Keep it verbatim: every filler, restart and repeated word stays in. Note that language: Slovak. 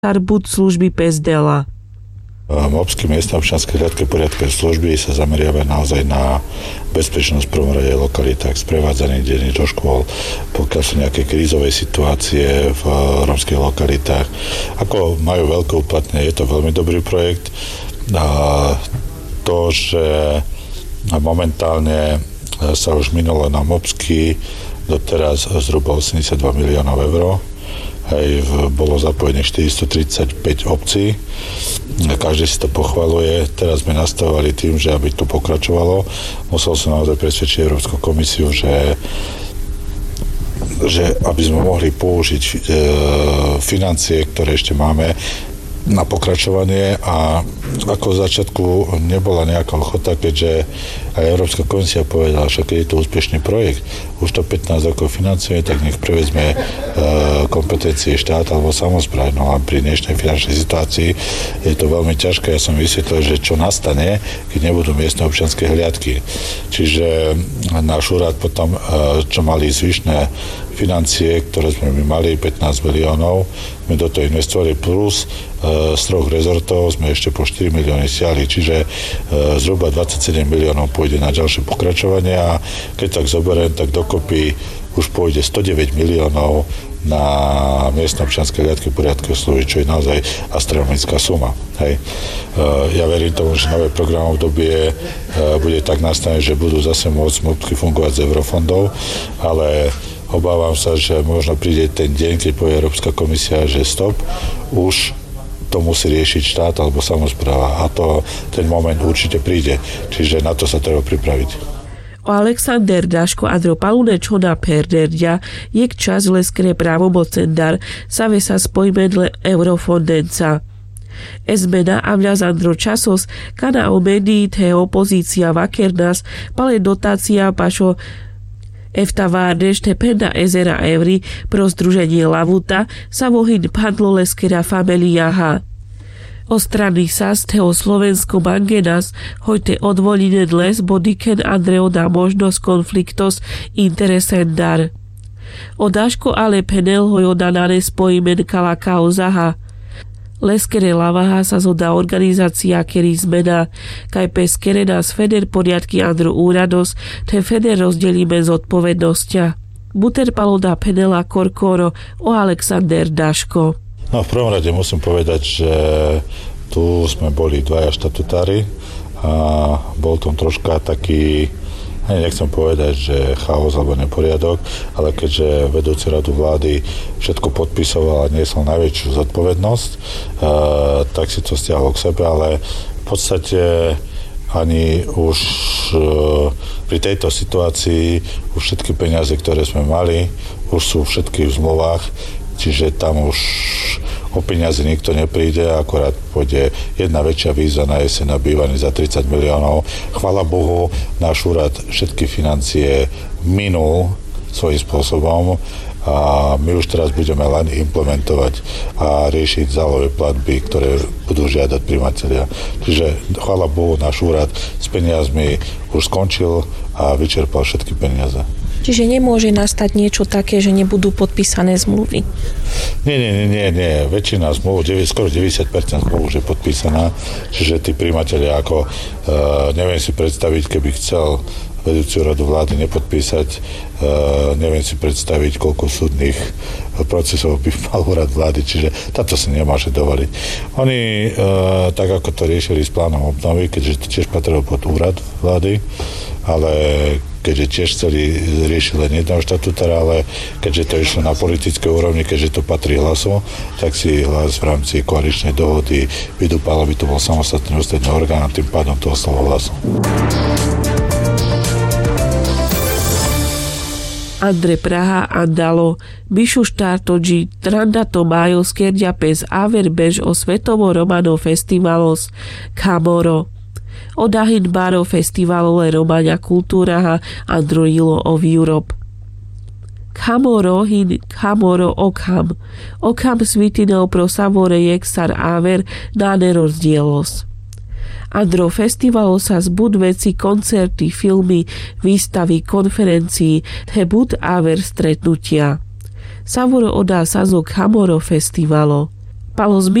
Tarbut služby Pezdela. Mopské miestne občianske hliadke poriadkové služby sa zameriavajú naozaj na bezpečnosť v prvom rade lokalitách, sprevádzaných detí do škôl, pokiaľ sú nejaké krízové situácie v rómskych lokalitách. Ako majú veľké uplatnenie, je to veľmi dobrý projekt. A to, že momentálne sa už minulo na Mopsky doteraz zhruba osemdesiatdva miliónov eur. Aj bolo zapojených štyristotridsaťpäť obcí. Každý si to pochvaľuje. Teraz sme nastavovali tým, že aby to pokračovalo, musel som naozaj presvedčiť Európsku komisiu, že, že aby sme mohli použiť e, financie, ktoré ešte máme, na pokračovanie, a ako v začiatku nebola nejaká ochota, keďže aj Európska komisia povedala, že keď je to úspešný projekt, už to pätnásť rokov financuje, tak nech prevezme e, kompetencie štát alebo samospráv. No a pri dnešnej finančnej situácii je to veľmi ťažké. Ja som vysvetlil, že čo nastane, keď nebudú miestne občianske hliadky. Čiže náš úrad potom, e, čo mali zvyšné financie, ktoré sme my mali, pätnásť miliónov, sme do toho investovali, plus e, z troch rezortov sme ešte po štyri milióny stiahli, čiže e, zhruba dvadsaťsedem miliónov pôjde na ďalšie pokračovanie, a keď tak zoberiem, tak dokopy už pôjde stodeväť miliónov na miestne občianske hliadky poriadkové služby, čo je naozaj astronomická suma. Hej. E, ja verím tomu, že nové programové obdobie e, bude tak nastavené, že budú zase môcť Mopsky fungovať z eurofondov, ale obávam sa, že možno príde ten deň, keď povie Európska komisia, že stop, už to musí riešiť štát alebo samospráva, a to ten moment určite príde, čiže na to sa treba pripraviť. Alexander Daško Andropalune Čona Perderdia je čas leskere pravomocendar Savesa spojmedle Eurofondenca. Ezmena avľazandro časos kana omedii te opozícia vakernas pale dotácia pašo Efta várdešte penda ezera evri pro združenie Lavuta sa vohin padlo leskera familiaha. O strany sas teo Slovensko mangenas hojte odvolinen les bodiken Andreo da možnosť konfliktos interesendar. O Daško ale penel hojodanare spojimen kalakao zaha. Leskere lavaha sa zoda organizácia, ktorý zmena, kaj peskere nás feder poriadky andru úrados, te feder rozdelíme zodpovednosťa. Buter paloda penela korkoro o Alexander Daško. No v prvom rade musím povedať, že tu sme boli dvaja štatutári a bol tam troška taký, ani nechcem povedať, že chaos alebo neporiadok, ale keďže vedúci radu vlády všetko podpisoval a niesol najväčšiu zodpovednosť, uh, tak si to stiahol k sebe, ale v podstate ani už uh, pri tejto situácii už všetky peniaze, ktoré sme mali, už sú všetky v zmluvách, čiže tam už o peniaze nikto nepríde, akorát pôjde jedna väčšia výzva na jeseň na bývanie za tridsať miliónov. Chvala Bohu, náš úrad všetky financie minul svojím spôsobom a my už teraz budeme len implementovať a riešiť zálohové platby, ktoré budú žiadať prijímatelia. Čiže chvala Bohu, náš úrad s peniazmi už skončil a vyčerpal všetky peniaze. Čiže nemôže nastať niečo také, že nebudú podpísané zmluvy? Nie, nie, nie, nie, nie. Väčšina zmluv, skoro deväťdesiat percent zmluv už je podpísaná, čiže tí prijímatelia ako, uh, neviem si predstaviť, keby chcel vedúciu radu vlády nepodpísať, uh, neviem si predstaviť, koľko súdnych procesov by mal úrad vlády, čiže táto sa nemôže dovoliť. Oni, uh, tak ako to riešili s plánom obnovy, keďže to tiež patrilo pod úrad vlády, ale keďže tiež chceli riešiť len jedného štatutára, ale keďže to išlo na politické úrovni, keďže to patrí Hlasu, tak si Hlas v rámci koaličnej dohody vydúpal, aby to bol samostatný ústredný orgán, a tým pádom to ostalo Hlasu. Andre Praha andalo, Bišu štartođi, trandato majo skerdia pes aver bež o svetovo romano festivalos Kamoro. Odahin baro festivalole Romania kultúraha Androilo of Europe. Kamoro hin kamoro okham. Okham svitinel pro savore jeksar aver na nerozdielos. Andro festivalo sa zbud veci, koncerty, filmy, výstavy, konferencií, te bud aver stretnutia. Savoro odá sa zo Kamoro festivalo. Palo